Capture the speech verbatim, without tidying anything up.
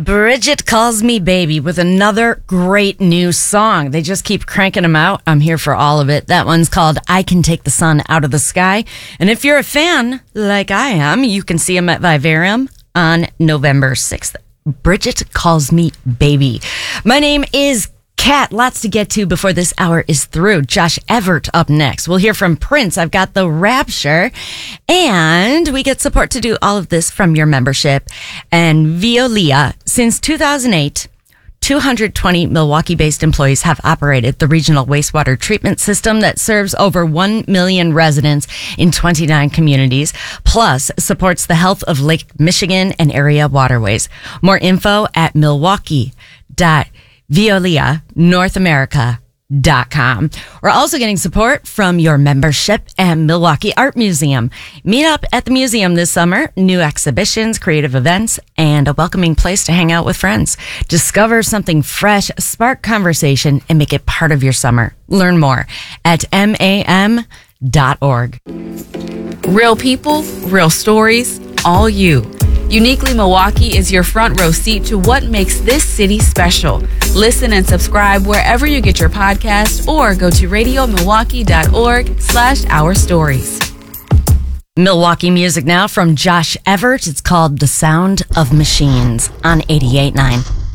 Bridget Calls Me Baby with another great new song. They just keep cranking them out. I'm here for all of it. That one's called I Can Take the Sun Out of the Sky. And if you're a fan, like I am, you can see them at Vivarium on November sixth. Bridget Calls Me Baby. My name is Kat. Lots to get to before this hour is through. Josh Everett up next. We'll hear from Prince. I've got The Rapture. And we get support to do all of this from your membership. And Veolia, since two thousand eight, two hundred twenty Milwaukee-based employees have operated the regional wastewater treatment system that serves over one million residents in twenty-nine communities, plus supports the health of Lake Michigan and area waterways. More info at milwaukee dot veolia north america dot com. We're also getting support from your membership at Milwaukee Art Museum. Meet up at the museum this summer. New exhibitions, creative events, and a welcoming place to hang out with friends. Discover something fresh, spark conversation, and make it part of your summer. Learn more at M A M dot org. Real people, real stories, all you. Uniquely Milwaukee is your front row seat to what makes this city special. Listen and subscribe wherever you get your podcast or go to radio milwaukee dot org slash our stories. Milwaukee music now from Josh Everett. It's called The Sound of Machines on eighty-eight point nine.